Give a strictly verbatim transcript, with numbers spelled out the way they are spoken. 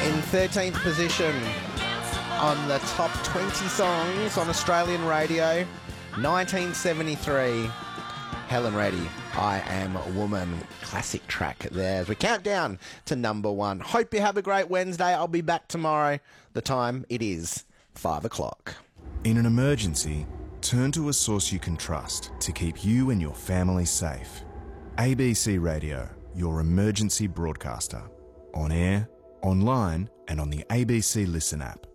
In thirteenth position on the top twenty songs on Australian radio, nineteen seventy-three, Helen Reddy, I Am a Woman. Classic track there as we count down to number one. Hope you have a great Wednesday. I'll be back tomorrow. The time, it is five o'clock. In an emergency, turn to a source you can trust to keep you and your family safe. A B C Radio, your emergency broadcaster. On air, online and on the A B C Listen app.